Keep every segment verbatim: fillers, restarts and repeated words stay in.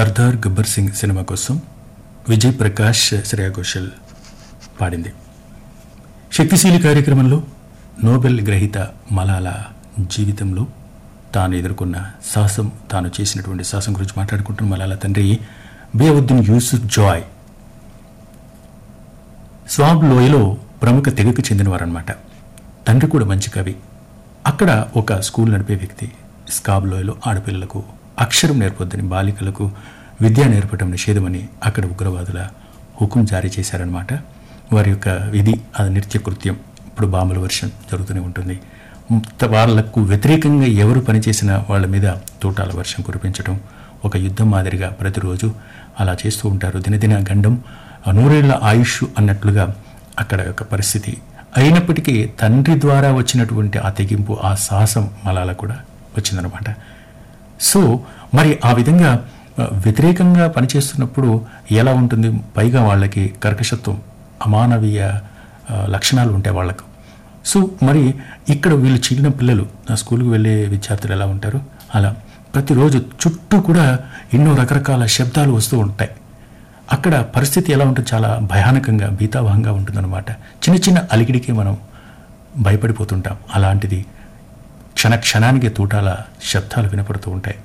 Sardar Gabbar Singh cinema కోసం విజయ్ ప్రకాష్, శ్రేయా ఘోషల్ పాడింది. శక్తిశీలి కార్యక్రమంలో నోబెల్ గ్రహీత మలాలా జీవితంలో తాను ఎదుర్కొన్న సాహసం, తాను చేసినటువంటి సాహసం గురించి మాట్లాడుకుంటున్న మలాలా తండ్రి బియావుద్దీన్ యూసుఫ్ జాయ్ స్వాబ్ లోయలో ప్రముఖ తెగకు చెందినవారన్నమాట. తండ్రి కూడా మంచి కవి. అక్కడ ఒక స్కూల్ నడిపే వ్యక్తి స్కాబ్ లోయలో ఆడపిల్లలకు అక్షరం నేర్పొద్దని, బాలికలకు విద్య నేర్పడం నిషేధమని అక్కడ ఉగ్రవాదుల హుకుం జారీ చేశారనమాట. వారి యొక్క విధి అది నిత్య కృత్యం. ఇప్పుడు బాంబుల వర్షం జరుగుతూనే ఉంటుంది. వాళ్లకు వ్యతిరేకంగా ఎవరు పనిచేసినా వాళ్ళ మీద తోటాల వర్షం కురిపించడం ఒక యుద్ధం మాదిరిగా ప్రతిరోజు అలా చేస్తూ ఉంటారు. దినదిన గండం నూరేళ్ల ఆయుష్ అన్నట్లుగా అక్కడ యొక్క పరిస్థితి. అయినప్పటికీ తండ్రి ద్వారా వచ్చినటువంటి ఆ తెగింపు, ఆ సాహసం మలాలా కూడా వచ్చిందనమాట. సో మరి ఆ విధంగా వ్యతిరేకంగా పనిచేస్తున్నప్పుడు ఎలా ఉంటుంది? పైగా వాళ్ళకి కర్కశత్వం, అమానవీయ లక్షణాలు ఉంటాయి వాళ్లకు. సో మరి ఇక్కడ వీళ్ళు చిన్న పిల్లలు, ఆ స్కూల్కి వెళ్ళే విద్యార్థులు ఎలా ఉంటారు? అలా ప్రతిరోజు చుట్టూ కూడా ఎన్నో రకరకాల శబ్దాలు వస్తూ ఉంటాయి. అక్కడ పరిస్థితి ఎలా ఉంటుంది? చాలా భయానకంగా, భీతావహంగా ఉంటుందన్నమాట. చిన్న చిన్న అలికిడికే మనం భయపడిపోతుంటాం. అలాంటిది క్షణ క్షణానికి తూటాల శబ్దాలు వినపడుతూ ఉంటాయి.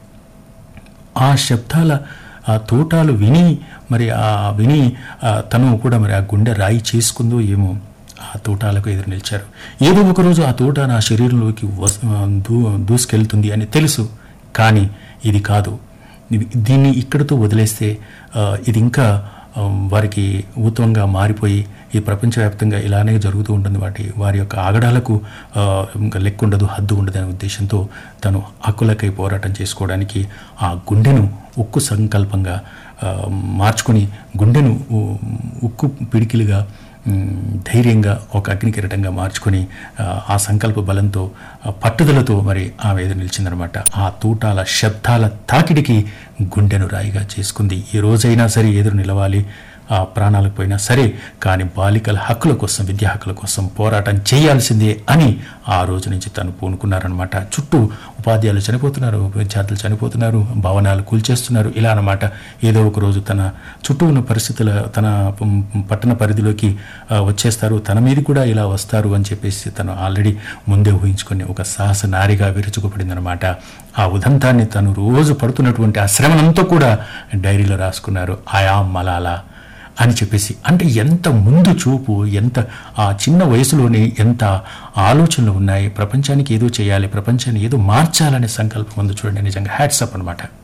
ఆ శబ్దాల ఆ తోటాలు విని మరి ఆ విని తను కూడా మరి ఆ గుండె రాయి చేసుకుందో ఏమో ఆ తోటాలకు ఎదురు నిలిచారు. ఏదో ఒకరోజు ఆ తోట నా శరీరంలోకి దూ దూసుకెళ్తుంది అని తెలుసు. కానీ ఇది కాదు, దీన్ని ఇక్కడితో వదిలేస్తే ఇది ఇంకా వారికి ఊతంగా మారిపోయి ఈ ప్రపంచవ్యాప్తంగా ఇలానే జరుగుతూ ఉంటుంది. వాటి వారి యొక్క ఆగడాలకు ఇంకా లెక్క ఉండదు, హద్దు ఉండదు అనే ఉద్దేశంతో తను హక్కులకై పోరాటం చేసుకోవడానికి ఆ గుండెను ఉక్కు సంకల్పంగా మార్చుకొని, గుండెను ఉక్కు పిడికిలుగా ధైర్యంగా ఒక అగ్నికిరటంగా మార్చుకొని ఆ సంకల్ప బలంతో, పట్టుదలతో మరి ఆమె ఎదురు నిలిచిందనమాట. ఆ తూటాల శబ్దాల తాకిడికి గుండెను రాయిగా చేసుకుంది. ఈ రోజైనా సరే ఎదురు నిలవాలి, ఆ ప్రాణాలకు పోయినా సరే, కానీ బాలికల హక్కుల కోసం, విద్యా హక్కుల కోసం పోరాటం చేయాల్సిందే అని ఆ రోజు నుంచి తను పూనుకున్నారనమాట. చుట్టూ ఉపాధ్యాయులు చనిపోతున్నారు, విద్యార్థులు చనిపోతున్నారు, భవనాలు కూల్చేస్తున్నారు. ఇలా అనమాట. ఏదో ఒక రోజు తన చుట్టూ ఉన్న పరిస్థితుల తన పట్టణ పరిధిలోకి వచ్చేస్తారు, తన మీద కూడా ఇలా వస్తారు అని చెప్పేసి తను ఆల్రెడీ ముందే ఊహించుకొని ఒక సాహస నారిగా విరుచుకుపడిందనమాట. ఆ ఉదంతాన్ని తను రోజు పడుతున్నటువంటి ఆ శ్రమనంతా కూడా డైరీలో రాసుకున్నారు. ఆయా మలాలా అని చెప్పేసి. అంటే ఎంత ముందు చూపు, ఎంత ఆ చిన్న వయసులోనే ఎంత ఆలోచనలు ఉన్నాయి. ప్రపంచానికి ఏదో చేయాలి, ప్రపంచాన్ని ఏదో మార్చాలనే సంకల్పం ఉంది చూడండి. నిజంగా హ్యాట్స్ అప్ అనమాట.